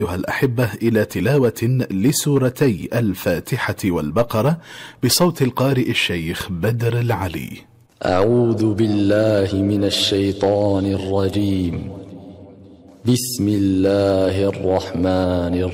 أيها الأحبة إلى تلاوة لسورتي الفاتحة والبقرة بصوت القارئ الشيخ بدر العلي. أعوذ بالله من الشيطان الرجيم. بسم الله الرحمن الرحيم.